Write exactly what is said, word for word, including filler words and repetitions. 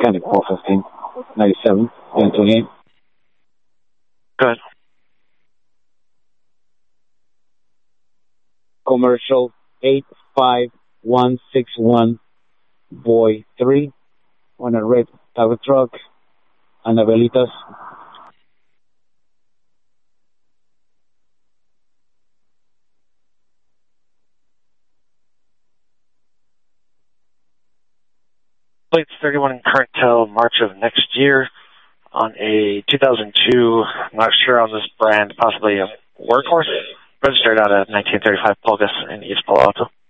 mechanic four fifteen, ninety-seven, and twenty-eight. Good. Commercial eight five one six one, Boy three, on a red Tahoe truck, Anabelitas. Plates thirty-one in cartel, March of next year, on a two thousand two, I'm not sure on this brand, possibly a Workhorse, registered out of nineteen thirty-five Pulgas in East Palo Alto.